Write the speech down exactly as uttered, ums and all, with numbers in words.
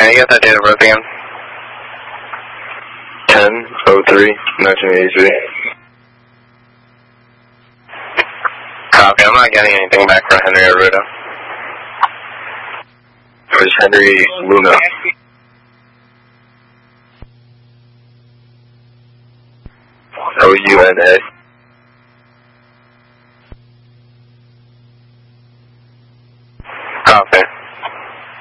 Can you get that date of birth again? ten oh three nineteen eighty-three. Copy, I'm not getting anything back from Henry Arruda. It was Henry Luna. O U N A.